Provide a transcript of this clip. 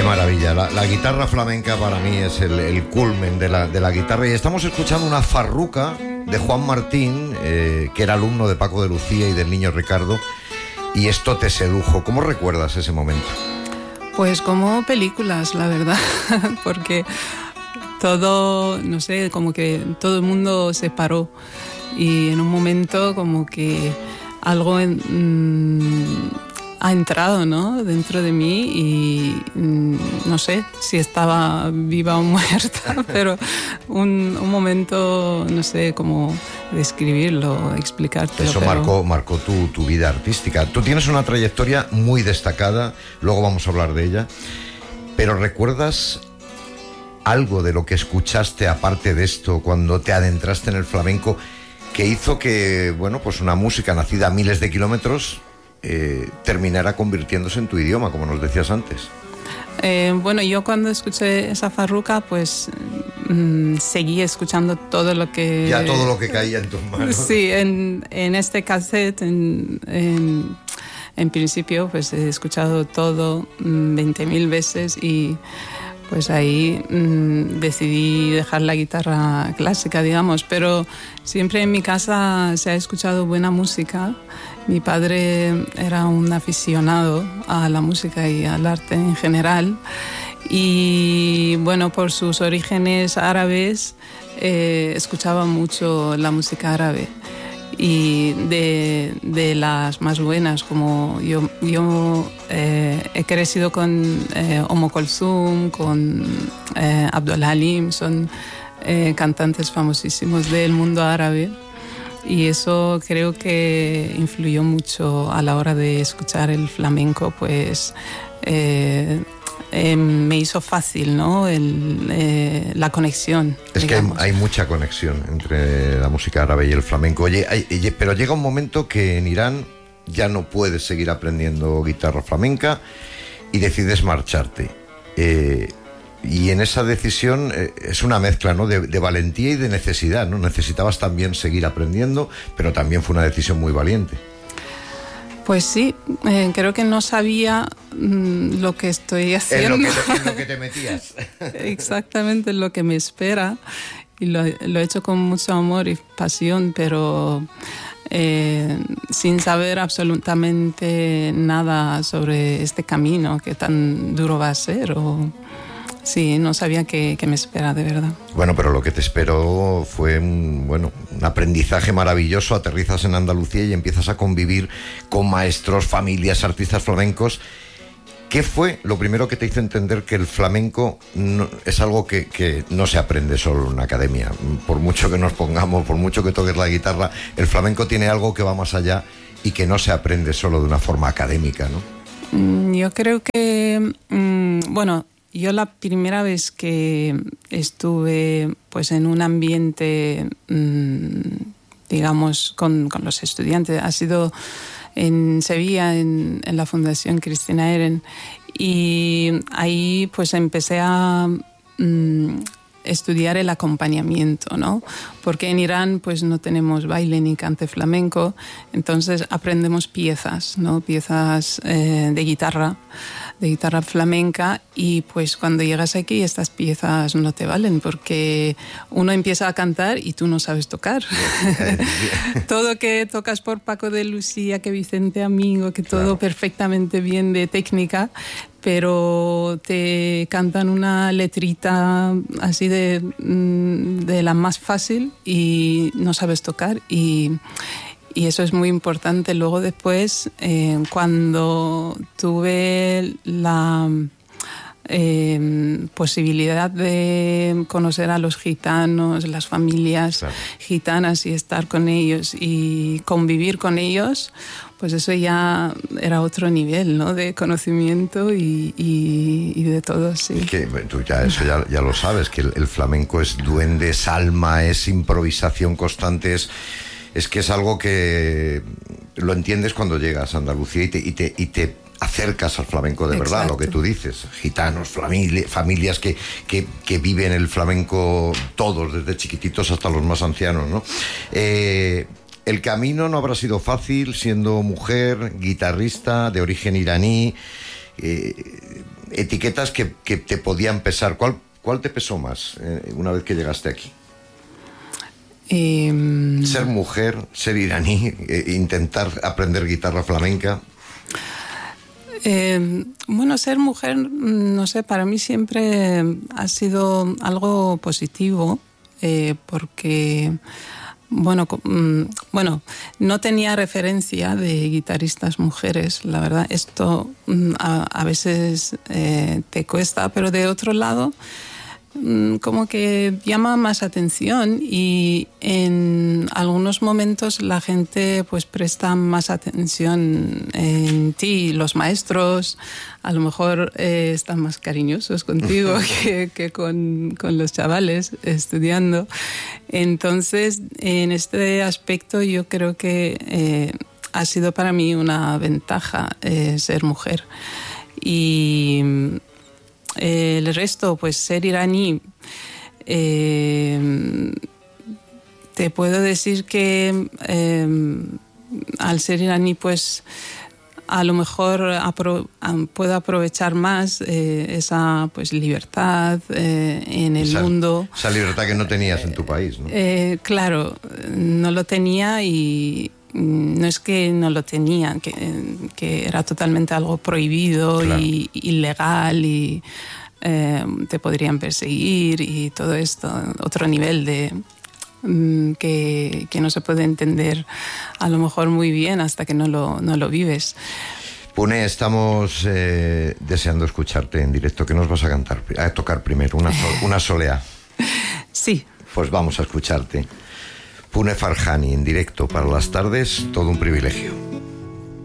Qué maravilla, la guitarra flamenca para mí es el culmen de la guitarra. Y estamos escuchando una farruca de Juan Martín, que era alumno de Paco de Lucía y del Niño Ricardo, y esto te sedujo. ¿Cómo recuerdas ese momento? Pues como películas, la verdad, porque todo, no sé, como que todo el mundo se paró y en un momento como que algo ha entrado, ¿no?, dentro de mí y no sé si estaba viva o muerta, pero un momento, no sé cómo describirlo, explicártelo. Eso pero... marcó tu vida artística. Tú tienes una trayectoria muy destacada, luego vamos a hablar de ella, pero ¿recuerdas algo de lo que escuchaste aparte de esto cuando te adentraste en el flamenco que hizo que, bueno, pues una música nacida a miles de kilómetros terminara convirtiéndose en tu idioma, como nos decías antes? Bueno, yo cuando escuché esa farruca, pues seguí escuchando todo lo que... Ya todo lo que caía en tus manos. Sí, en este cassette, en principio, pues he escuchado todo 20.000 veces y pues ahí decidí dejar la guitarra clásica, digamos, pero siempre en mi casa se ha escuchado buena música. Mi padre era un aficionado a la música y al arte en general y bueno, por sus orígenes árabes escuchaba mucho la música árabe y de las más buenas, como yo he crecido con Kulthum, con Abdul Halim, son cantantes famosísimos del mundo árabe. Y eso creo que influyó mucho a la hora de escuchar el flamenco, pues me hizo fácil, ¿no?, la conexión. Es digamos que hay mucha conexión entre la música árabe y el flamenco. Oye, pero llega un momento que en Irán ya no puedes seguir aprendiendo guitarra flamenca y decides marcharte. Y en esa decisión es una mezcla, ¿no?, de valentía y de necesidad, ¿no? Necesitabas también seguir aprendiendo, pero también fue una decisión muy valiente. Pues sí, creo que no sabía lo que estoy haciendo. En lo que te metías. Exactamente, lo que me espera. Y lo he hecho con mucho amor y pasión, pero sin saber absolutamente nada sobre este camino, que tan duro va a ser. Sí, no sabía qué me espera, de verdad. Bueno, pero lo que te esperó fue un aprendizaje maravilloso. Aterrizas en Andalucía y empiezas a convivir con maestros, familias, artistas flamencos. ¿Qué fue lo primero que te hizo entender que el flamenco es algo que no se aprende solo en una academia? Por mucho que nos pongamos, por mucho que toques la guitarra, el flamenco tiene algo que va más allá y que no se aprende solo de una forma académica, ¿no? Yo creo que, bueno... Yo la primera vez que estuve pues en un ambiente, digamos, con los estudiantes, ha sido en Sevilla, en la Fundación Cristina Eren, y ahí pues empecé a estudiar el acompañamiento, ¿no? Porque en Irán pues no tenemos baile ni cante flamenco, entonces aprendemos piezas, ¿no? Piezas de guitarra flamenca, y pues cuando llegas aquí estas piezas no te valen porque uno empieza a cantar y tú no sabes tocar. Todo que tocas por Paco de Lucía, que Vicente Amigo, que todo claro, perfectamente bien de técnica, pero te cantan una letrita así de la más fácil y no sabes tocar, y eso es muy importante. Luego después, cuando tuve la posibilidad de conocer a los gitanos, las familias claro, gitanas, y estar con ellos y convivir con ellos, pues eso ya era otro nivel, ¿no?, de conocimiento y de todo, sí. Que tú ya lo sabes, que el flamenco es duende, es alma, es improvisación constante, es que es algo que lo entiendes cuando llegas a Andalucía y te acercas al flamenco de verdad. Exacto. Lo que tú dices, gitanos, familias que viven el flamenco todos, desde chiquititos hasta los más ancianos, ¿no? El camino no habrá sido fácil siendo mujer, guitarrista de origen iraní. etiquetas que te podían pesar. ¿Cuál te pesó más una vez que llegaste aquí? Ser mujer, ser iraní, intentar aprender guitarra flamenca. Bueno, ser mujer, no sé, para mí siempre ha sido algo positivo, porque, bueno, no tenía referencia de guitarristas mujeres, la verdad. Esto a veces te cuesta, pero de otro lado, como que llama más atención, y en algunos momentos la gente pues presta más atención en ti. Los maestros a lo mejor están más cariñosos contigo que con los chavales estudiando. Entonces, en este aspecto yo creo que ha sido para mí una ventaja ser mujer. Y el resto, pues ser iraní, te puedo decir que al ser iraní, pues a lo mejor puedo aprovechar más esa pues libertad en el mundo. Esa libertad que no tenías en tu país, ¿no? Claro, no lo tenía, y no es que no lo tenía, que era totalmente algo prohibido, claro, y ilegal, y te podrían perseguir y todo esto, otro nivel de que no se puede entender a lo mejor muy bien hasta que no lo vives. Pune, estamos deseando escucharte en directo. ¿Qué nos vas a tocar primero? Una soleá. Sí. Pues vamos a escucharte. Pune Farjani en directo para las tardes, todo un privilegio.